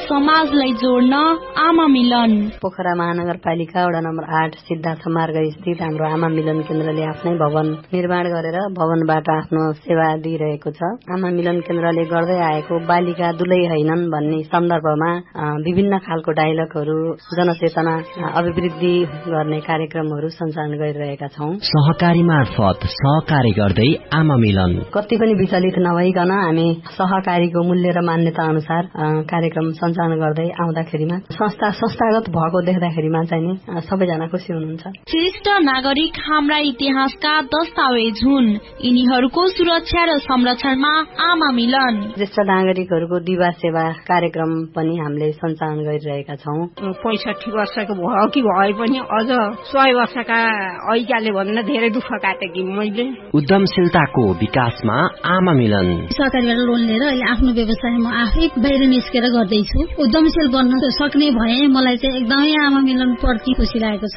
समाजलाई जोड्न आमा मिलन। पोखरा महानगरपालिका वडा नम्बर 8 सिद्धार्थ मार्ग स्थित हाम्रो आमा मिलन केन्द्रले आफ्नै भवन निर्माण गरेर भवनबाट आफ्नो सेवा दिइरहेको छ। आमा मिलन केन्द्रले गर्दै आएको बालिका दुलै हैनन् भन्ने सन्दर्भमा विभिन्न खालको डायलगहरू, जनचेतना अभिवृद्धि गर्ने कार्यक्रमहरू सञ्चालन गरिरहेका छौं। सहकारी मार्फत सहकारी गर्दै आमा मिलन कति पनि विचलित नभइकन हामी सहकारीको मूल्य र मान्यता अनुसार कार्यक्रम सञ्चालन गर्दै आउँदाखेरिमा संस्थागत भएको देख्दाखेरिमा चाहिँ नि सबैजना खुसी हुनुहुन्छ। श्रेष्ठ नागरिक हाम्रा इतिहासका दस्तावेज हुन्। यिनीहरूको सुरक्षा र संरक्षणमा आमा मिलन। ज्येष्ठ नागरिकहरूको दिवा सेवा कार्यक्रम पनि हामीले सञ्चालन गरिरहेका छौं। 65 वर्षको भयो कि भए पनि अझ 100 वर्षका ऐकाले भन्दा धेरै दुःख काटे कि मैले। उद्यमशीलताको विकासमा आमा मिलन। सहकारीबाट लोन लिएर अहिले आफ्नो व्यवसाय म आफै बाहिर निस्केर गर्दैछु। उद्यमशील बन्न सक्ने भए मलाई चाहिँ एकदमै आमा मिलन प्रति खुसी लागेको छ।